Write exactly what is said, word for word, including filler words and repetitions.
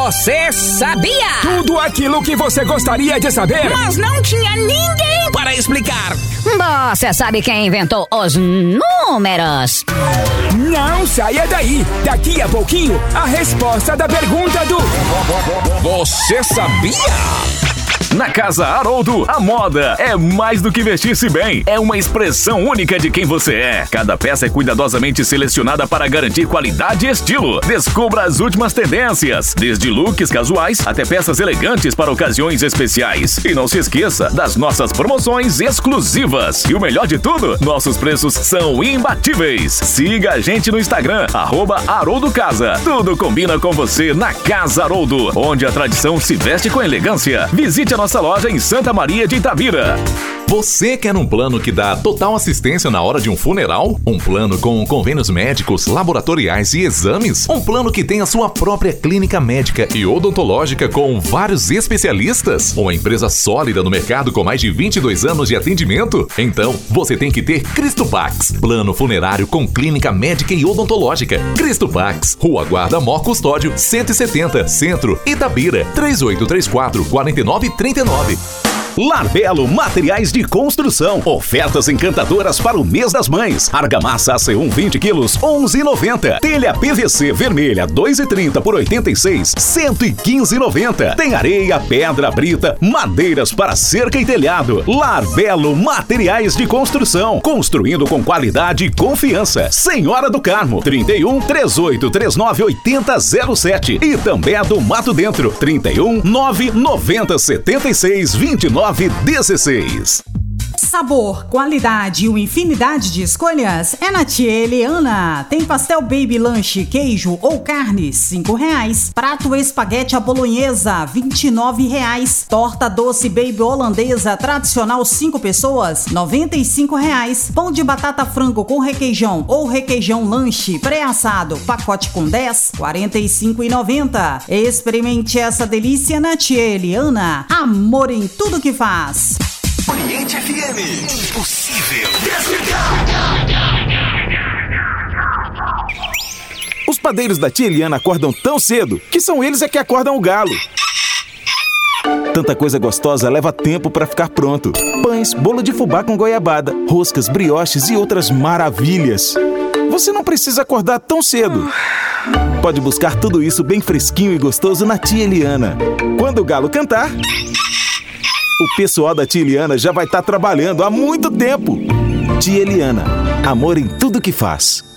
Você sabia? Tudo aquilo que você gostaria de saber, mas não tinha ninguém para explicar. Você sabe quem inventou os números? Não saia daí. Daqui a pouquinho, a resposta da pergunta do Você sabia? Na Casa Haroldo, a moda é mais do que vestir-se bem. É uma expressão única de quem você é. Cada peça é cuidadosamente selecionada para garantir qualidade e estilo. Descubra as últimas tendências, desde looks casuais até peças elegantes para ocasiões especiais. E não se esqueça das nossas promoções exclusivas. E o melhor de tudo, nossos preços são imbatíveis. Siga a gente no Instagram, arroba Haroldo Casa. Tudo combina com você na Casa Haroldo, onde a tradição se veste com elegância. Visite a nossa loja em Santa Maria de Itabira. Você quer um plano que dá total assistência na hora de um funeral? Um plano com convênios médicos, laboratoriais e exames? Um plano que tem a sua própria clínica médica e odontológica com vários especialistas? Uma empresa sólida no mercado com mais de vinte e dois anos de atendimento? Então, você tem que ter Cristopax, plano funerário com clínica médica e odontológica. Cristopax, Rua Guarda Mor Custódio, cento e setenta, Centro, Itabira, três oito três quatro, quatro nove três nove. Lar Belo Materiais de Construção. Ofertas encantadoras para o mês das mães. Argamassa A C um vinte quilos, onze e noventa. Telha P V C vermelha dois e trinta por oitenta e seis, cento e quinze e noventa. Tem areia, pedra, brita, madeiras para cerca e telhado. Lar Belo Materiais de Construção. Construindo com qualidade e confiança. Senhora do Carmo, trinta e um, três oito três nove, oito zero zero sete. E também a do Mato Dentro, trinta e um, nove noventa, setenta e seis, vinte e nove dezesseis. Sabor, qualidade e uma infinidade de escolhas é na Tia Eliana. Tem pastel baby lanche, queijo ou carne, cinco reais. Prato espaguete à bolonhesa, vinte e nove reais. Torta doce baby holandesa tradicional cinco pessoas, noventa e cinco reais. Pão de batata frango com requeijão ou requeijão lanche pré-assado, pacote com dez, quarenta e cinco reais e noventa centavos. Experimente essa delícia na Tia Eliana. Amor em tudo que faz. Oriente F M. Impossível. Os padeiros da Tia Eliana acordam tão cedo que são eles é que acordam o galo. Tanta coisa gostosa leva tempo para ficar pronto. Pães, bolo de fubá com goiabada, roscas, brioches e outras maravilhas. Você não precisa acordar tão cedo. Pode buscar tudo isso bem fresquinho e gostoso na Tia Eliana. Quando o galo cantar, o pessoal da Tia Eliana já vai estar trabalhando há muito tempo. Tia Eliana, amor em tudo que faz.